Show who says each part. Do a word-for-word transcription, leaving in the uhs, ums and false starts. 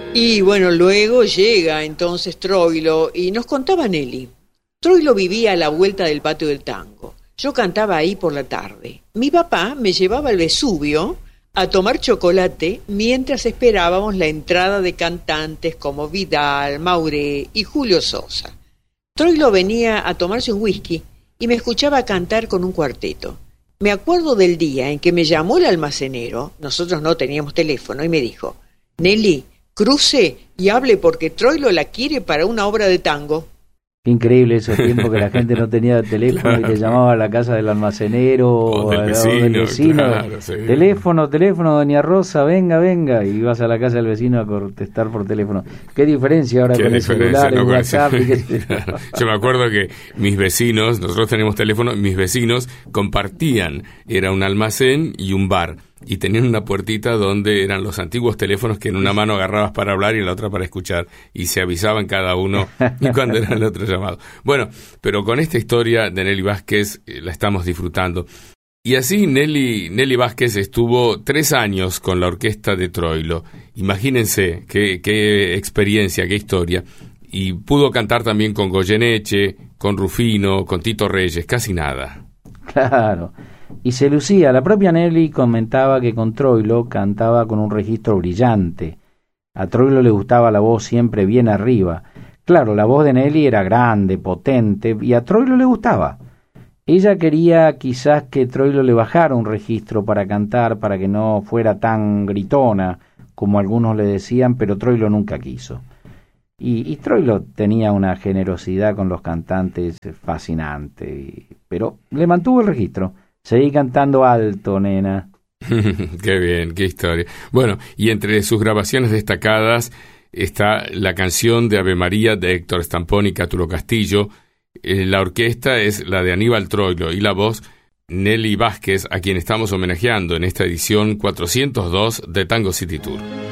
Speaker 1: Y bueno, luego llega entonces Troilo y nos contaba Nelly. Troilo vivía a la vuelta del patio del tango. Yo cantaba ahí por la tarde. Mi papá me llevaba al Vesubio a tomar chocolate mientras esperábamos la entrada de cantantes como Vidal, Mauré y Julio Sosa. Troilo venía a tomarse un whisky y me escuchaba cantar con un cuarteto. Me acuerdo del día en que me llamó el almacenero, nosotros no teníamos teléfono, y me dijo: Nelly, cruce y hable porque Troilo la quiere para una obra de tango.
Speaker 2: Qué increíble esos tiempos que la gente no tenía teléfono, claro, y te llamaba a la casa del almacenero o,
Speaker 3: o del vecino.
Speaker 2: O del vecino.
Speaker 3: Claro, sí.
Speaker 2: Teléfono, teléfono, doña Rosa, venga, venga. Y ibas a la casa del vecino a contestar por teléfono. Qué diferencia ahora
Speaker 3: Qué
Speaker 2: con el celular,
Speaker 3: no,
Speaker 2: el WhatsApp. Y qué...
Speaker 3: Yo me acuerdo que mis vecinos, nosotros tenemos teléfono, mis vecinos compartían, era un almacén y un bar. Y tenían una puertita donde eran los antiguos teléfonos que en una mano agarrabas para hablar y en la otra para escuchar. Y se avisaban cada uno cuando era el otro llamado. Bueno, pero con esta historia de Nelly Vázquez eh, la estamos disfrutando. Y así Nelly, Nelly Vázquez estuvo tres años con la orquesta de Troilo. Imagínense qué, qué experiencia, qué historia. Y pudo cantar también con Goyeneche, con Rufino, con Tito Reyes, casi nada.
Speaker 2: Claro. Y se lucía. La propia Nelly comentaba que con Troilo cantaba con un registro brillante. A Troilo le gustaba la voz siempre bien arriba. Claro, la voz de Nelly era grande, potente, y a Troilo le gustaba. Ella quería quizás que Troilo le bajara un registro para cantar, para que no fuera tan gritona, como algunos le decían, pero Troilo nunca quiso. Y, y Troilo tenía una generosidad con los cantantes fascinante, y, pero le mantuvo el registro. Seguí cantando alto, nena.
Speaker 3: Qué bien, qué historia. Bueno, y entre sus grabaciones destacadas está la canción de Ave María de Héctor Stamponi y Cátulo Castillo. Eh, la orquesta es la de Aníbal Troilo y la voz Nelly Vázquez, a quien estamos homenajeando en esta edición cuatrocientos dos de Tango City Tour.